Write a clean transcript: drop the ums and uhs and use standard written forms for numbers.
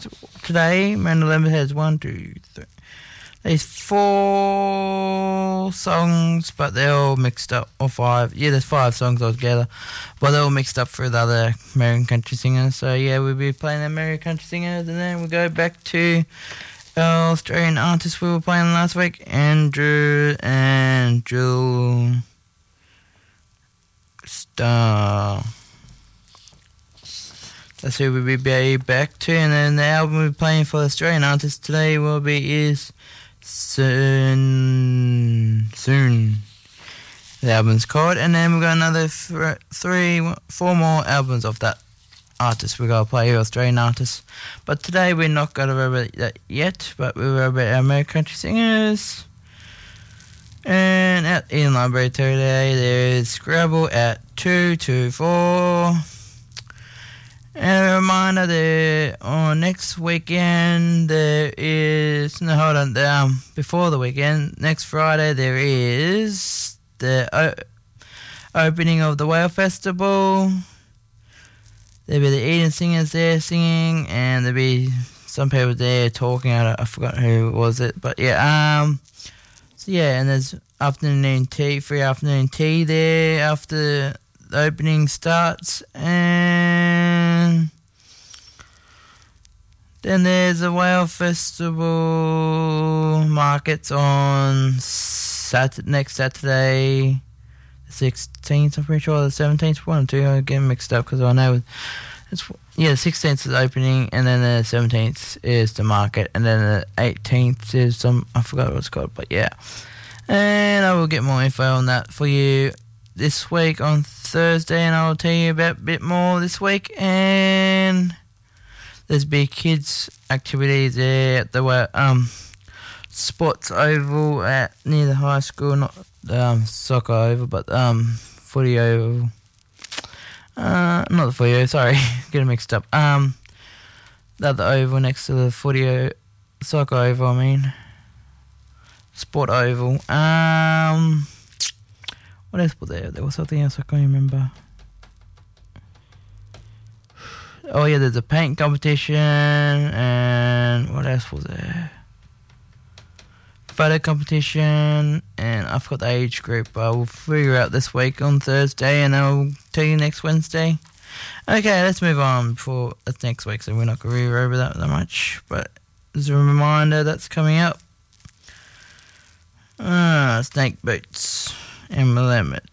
today. Miranda Lambert has 1, 2, 3. There's 4 songs, but they're all mixed up. Or 5. Yeah, there's 5 songs altogether, but they're all mixed up for the other American country singers. So yeah, we'll be playing the American country singers, and then we'll go back to our Australian artists we were playing last week, Andrew and Jill Star. That's who we'll be back to, and then the album we're playing for the Australian artists today is Soon. The album's called, and then we've got another 4 more albums of that artist we're going to play, Australian artists. But today we're not going to rub that yet, but we'll rub our American country singers. And at Eden Library today, there's Scrabble at 224. And a reminder that on next weekend there is before the weekend, next Friday there is the opening of the Whale Festival. There'll be the Eden Singers there singing, and there'll be some people there talking. I forgot who was it, but yeah. So yeah, and there's free afternoon tea there after the opening starts, and then there's a Whale Festival markets on next Saturday, the 16th. I'm pretty sure the 17th. One and two, I get mixed up because I know the 16th is the opening, and then the 17th is the market, and then the 18th is I forgot what it's called, but yeah. And I will get more info on that for you this week on Thursday, and I'll tell you about a bit more this week. And there's big kids activities there at the sports oval near the high school, not the soccer oval, but footy oval. Not the footy oval, sorry, getting mixed up. The other oval next to the soccer oval, I mean. Sport oval. What else was there? There was something else I can't remember. Oh yeah, there's a paint competition, and what else was there? Photo competition, and I forgot the age group. I will figure out this week on Thursday, and I'll tell you next Wednesday. Okay, let's move on before that's next week, so we're not going to read over that much. But there's a reminder that's coming up. Snake Boots and Limit.